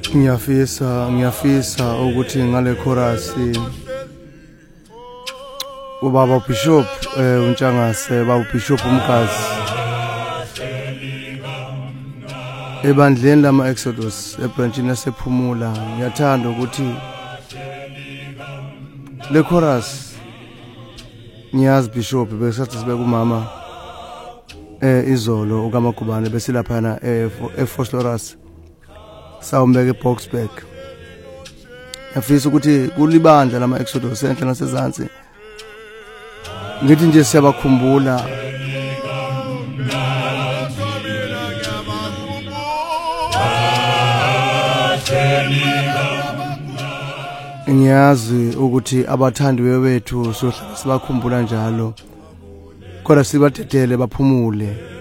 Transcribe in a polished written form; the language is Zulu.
Ngiyafisa ukuthi ngale chorus ubaba Bishop uNtshangase baba Bishop uMgazi ebandleni lama Exodus ebranchini yasePhumula. Ngiyathanda ukuthi le chorus ngiyazi Bishop besathi sibe kumama izolo ukaMagubane besilaphana eFosloras sawumbeke eBoxburg. Ngiyafisa ukuthi kulibandla lama Exodus enhle nasezantsi ngithi nje siyabakhumbula ngiyazi ukuthi abathandiwe bethu sohlala sibakhumbula njalo kodwa sibadedele baphumule.